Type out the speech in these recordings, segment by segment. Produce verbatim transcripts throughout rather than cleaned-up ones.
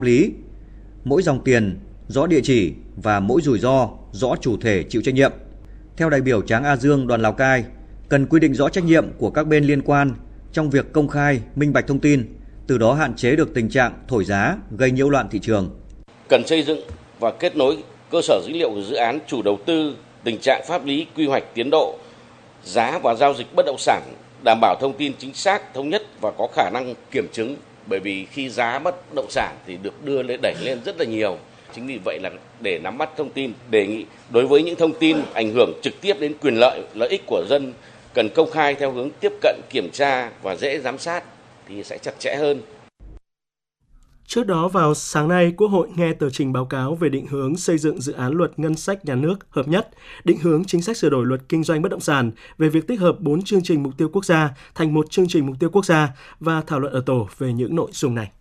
lý, mỗi dòng tiền rõ địa chỉ và mỗi rủi ro rõ chủ thể chịu trách nhiệm. Theo đại biểu Tráng A Dương, đoàn Lào Cai, cần quy định rõ trách nhiệm của các bên liên quan trong việc công khai, minh bạch thông tin, từ đó hạn chế được tình trạng thổi giá gây nhiễu loạn thị trường. Cần xây dựng và kết nối cơ sở dữ liệu của dự án, chủ đầu tư, tình trạng pháp lý, quy hoạch, tiến độ, giá và giao dịch bất động sản, đảm bảo thông tin chính xác, thống nhất và có khả năng kiểm chứng. Bởi vì khi giá bất động sản thì được đưa lên đẩy lên rất là nhiều. Chính vì vậy là để nắm bắt thông tin, đề nghị đối với những thông tin ảnh hưởng trực tiếp đến quyền lợi, lợi ích của dân cần công khai theo hướng tiếp cận, kiểm tra và dễ giám sát thì sẽ chặt chẽ hơn. Trước đó vào sáng nay, Quốc hội nghe tờ trình báo cáo về định hướng xây dựng dự án luật ngân sách nhà nước hợp nhất, định hướng chính sách sửa đổi luật kinh doanh bất động sản về việc tích hợp bốn chương trình mục tiêu quốc gia thành một chương trình mục tiêu quốc gia và thảo luận ở tổ về những nội dung này.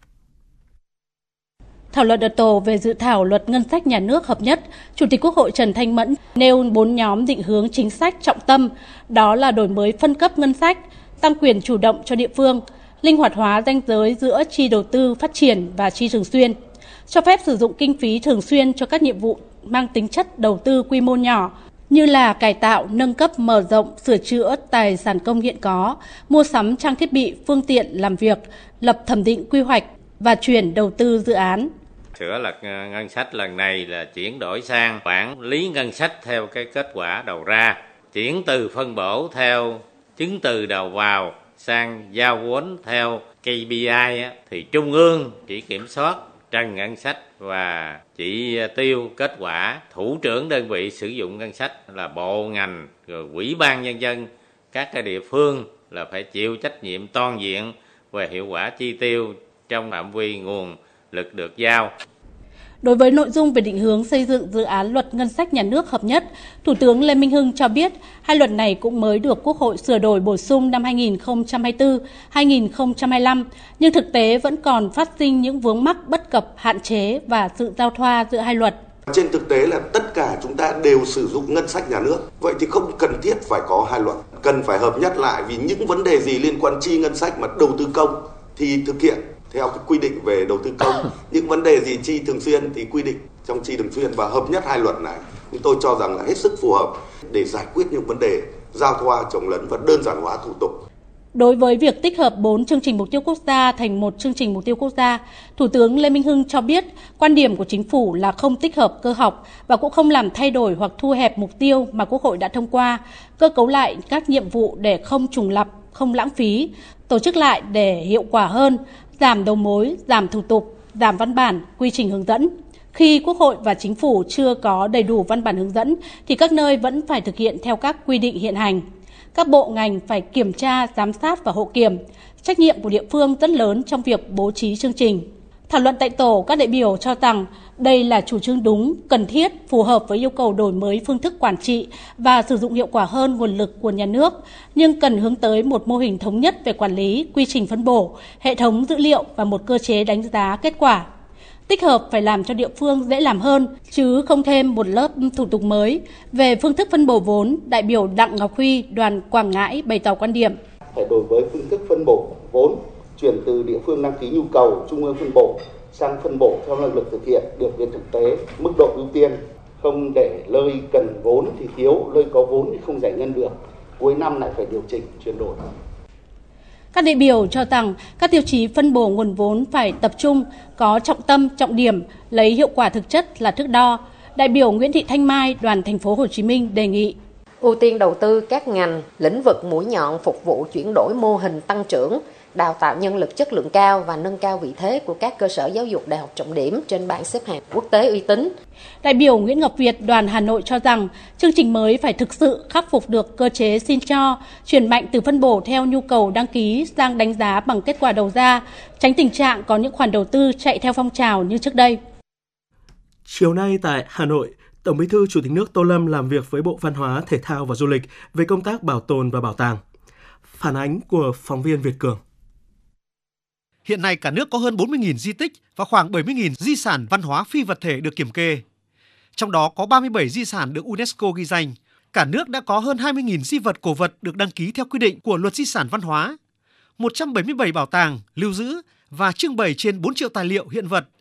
Thảo luận ở tổ về dự thảo luật ngân sách nhà nước hợp nhất, Chủ tịch Quốc hội Trần Thanh Mẫn nêu bốn nhóm định hướng chính sách trọng tâm, đó là đổi mới phân cấp ngân sách, tăng quyền chủ động cho địa phương, linh hoạt hóa ranh giới giữa chi đầu tư phát triển và chi thường xuyên, cho phép sử dụng kinh phí thường xuyên cho các nhiệm vụ mang tính chất đầu tư quy mô nhỏ như là cải tạo, nâng cấp, mở rộng, sửa chữa tài sản công hiện có, mua sắm trang thiết bị, phương tiện làm việc, lập thẩm định quy hoạch và chuyển đầu tư dự án. Sửa luật ngân sách lần này là chuyển đổi sang quản lý ngân sách theo cái kết quả đầu ra, chuyển từ phân bổ theo chứng từ đầu vào sang giao vốn theo K P I á, thì trung ương chỉ kiểm soát trần ngân sách và chỉ tiêu kết quả. Thủ trưởng đơn vị sử dụng ngân sách là bộ ngành, rồi ủy ban nhân dân các cái địa phương là phải chịu trách nhiệm toàn diện về hiệu quả chi tiêu trong phạm vi nguồn lực được giao. Đối với nội dung về định hướng xây dựng dự án luật ngân sách nhà nước hợp nhất, Thủ tướng Lê Minh Hưng cho biết hai luật này cũng mới được Quốc hội sửa đổi bổ sung năm hai nghìn không trăm hai mươi tư đến hai nghìn không trăm hai mươi lăm, nhưng thực tế vẫn còn phát sinh những vướng mắc bất cập, hạn chế và sự giao thoa giữa hai luật. Trên thực tế là tất cả chúng ta đều sử dụng ngân sách nhà nước, vậy thì không cần thiết phải có hai luật, cần phải hợp nhất lại vì những vấn đề gì liên quan chi ngân sách mà đầu tư công thì thực hiện theo cái quy định về đầu tư công, những vấn đề gì chi thường xuyên thì quy định trong chi thường xuyên và hợp nhất hai luật này. Nhưng tôi cho rằng là hết sức phù hợp để giải quyết những vấn đề giao thoa, chồng lấn và đơn giản hóa thủ tục. Đối với việc tích hợp bốn chương trình mục tiêu quốc gia thành một chương trình mục tiêu quốc gia, Thủ tướng Lê Minh Hưng cho biết quan điểm của chính phủ là không tích hợp cơ học và cũng không làm thay đổi hoặc thu hẹp mục tiêu mà Quốc hội đã thông qua, cơ cấu lại các nhiệm vụ để không trùng lặp, không lãng phí, tổ chức lại để hiệu quả hơn, giảm đầu mối, giảm thủ tục, giảm văn bản, quy trình hướng dẫn. Khi Quốc hội và Chính phủ chưa có đầy đủ văn bản hướng dẫn thì các nơi vẫn phải thực hiện theo các quy định hiện hành. Các bộ ngành phải kiểm tra, giám sát và hậu kiểm. Trách nhiệm của địa phương rất lớn trong việc bố trí chương trình. Thảo luận tại tổ, các đại biểu cho rằng đây là chủ trương đúng, cần thiết, phù hợp với yêu cầu đổi mới phương thức quản trị và sử dụng hiệu quả hơn nguồn lực của nhà nước, nhưng cần hướng tới một mô hình thống nhất về quản lý, quy trình phân bổ, hệ thống dữ liệu và một cơ chế đánh giá kết quả. Tích hợp phải làm cho địa phương dễ làm hơn, chứ không thêm một lớp thủ tục mới. Về phương thức phân bổ vốn, đại biểu Đặng Ngọc Huy, đoàn Quảng Ngãi bày tỏ quan điểm. Phải đổi với phương thức phân bổ vốn, chuyển từ địa phương đăng ký nhu cầu, trung ương phân bổ sang phân bổ theo năng lực thực hiện, điều kiện thực tế, mức độ ưu tiên, không để nơi cần vốn thì thiếu, nơi có vốn thì không giải ngân được. Cuối năm lại phải điều chỉnh, chuyển đổi. Các đại biểu cho rằng các tiêu chí phân bổ nguồn vốn phải tập trung, có trọng tâm, trọng điểm, lấy hiệu quả thực chất là thước đo. Đại biểu Nguyễn Thị Thanh Mai, đoàn Thành phố Hồ Chí Minh đề nghị ưu tiên đầu tư các ngành, lĩnh vực mũi nhọn phục vụ chuyển đổi mô hình tăng trưởng, đào tạo nhân lực chất lượng cao và nâng cao vị thế của các cơ sở giáo dục đại học trọng điểm trên bảng xếp hạng quốc tế uy tín. Đại biểu Nguyễn Ngọc Việt, đoàn Hà Nội cho rằng chương trình mới phải thực sự khắc phục được cơ chế xin cho, chuyển mạnh từ phân bổ theo nhu cầu đăng ký sang đánh giá bằng kết quả đầu ra, tránh tình trạng có những khoản đầu tư chạy theo phong trào như trước đây. Chiều nay tại Hà Nội, Tổng Bí thư Chủ tịch nước Tô Lâm làm việc với Bộ Văn hóa, Thể thao và Du lịch về công tác bảo tồn và bảo tàng. Phản ánh của phóng viên Việt Cường. Hiện nay cả nước có hơn bốn mươi nghìn di tích và khoảng bảy mươi nghìn di sản văn hóa phi vật thể được kiểm kê. Trong đó có ba mươi bảy di sản được UNESCO ghi danh. Cả nước đã có hơn hai mươi nghìn di vật cổ vật được đăng ký theo quy định của Luật Di sản Văn hóa. một trăm bảy mươi bảy bảo tàng lưu giữ và trưng bày trên bốn triệu tài liệu hiện vật